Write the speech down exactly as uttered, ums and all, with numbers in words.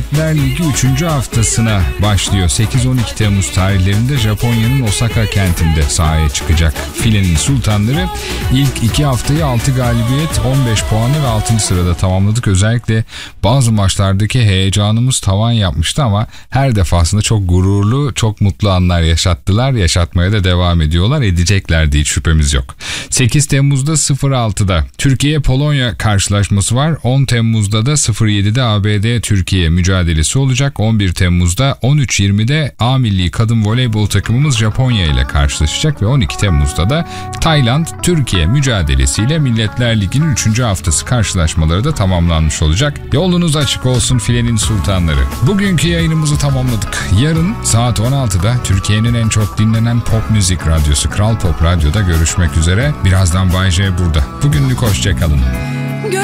Milletler Ligi üçüncü haftasına başlıyor. sekiz on iki Temmuz tarihlerinde Japonya'nın Osaka kentinde sahaya çıkacak filenin sultanları. İlk iki haftayı altı galibiyet, on beş puanı ve altıncı sırada tamamladık. Özellikle bazı maçlardaki heyecanımız tavan yapmıştı ama her defasında çok gururlu, çok mutlu anlar yaşattılar. Yaşatmaya da devam ediyorlar. Edeceklerdi, hiç şüphemiz yok. sekiz Temmuz'da sıfır altıda Türkiye-Polonya karşılaşması var. on Temmuz'da da sıfır yedide A B D-Türkiye mücadelesi olacak. on bir Temmuz'da on üç yirmide A Milli Kadın Voleybol takımımız Japonya ile karşılaşacak ve on iki Temmuz'da da Tayland-Türkiye mücadelesiyle Milletler Ligi'nin üçüncü haftası karşılaşmaları da tamamlanmış olacak. Yolunuz açık olsun filenin sultanları. Bugünkü yayınımızı tamamladık. Yarın saat on altıda Türkiye'nin en çok dinlenen pop müzik radyosu Kral Pop Radyo'da görüşmek üzere. Birazdan Bay J burada. Bugünlük hoşçakalın.